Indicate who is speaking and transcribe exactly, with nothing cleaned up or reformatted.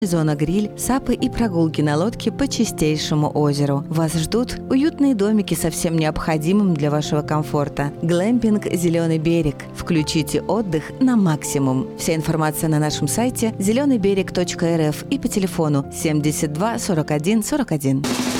Speaker 1: Зона гриль, сапы и прогулки на лодке по чистейшему озеру. Вас ждут уютные домики со всем необходимым для вашего комфорта. Глэмпинг «Зеленый берег». Включите отдых на максимум. Вся информация на нашем сайте зеленый берег точка эр эф и по телефону семьдесят два сорок один сорок один.